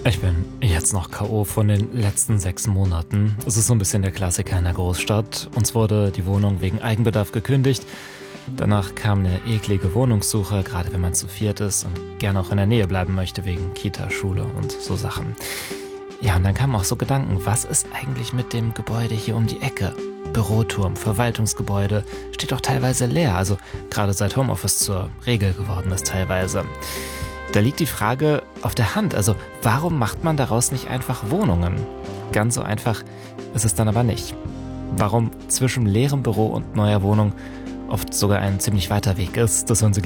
Ich bin jetzt noch K.O. von den letzten 6 Monaten. Es ist so ein bisschen der Klassiker in der Großstadt. Uns wurde die Wohnung wegen Eigenbedarf gekündigt. Danach kam eine eklige Wohnungssuche, gerade wenn man zu viert ist und gerne auch in der Nähe bleiben möchte wegen Kita, Schule und so Sachen. Ja, und dann kamen auch so Gedanken, was ist eigentlich mit dem Gebäude hier um die Ecke? Büroturm, Verwaltungsgebäude, steht doch teilweise leer, also gerade seit Homeoffice zur Regel geworden ist teilweise. Da liegt die Frage auf der Hand, also warum macht man daraus nicht einfach Wohnungen? Ganz so einfach ist es dann aber nicht. Warum zwischen leerem Büro und neuer Wohnung oft sogar ein ziemlich weiter Weg ist, das hören Sie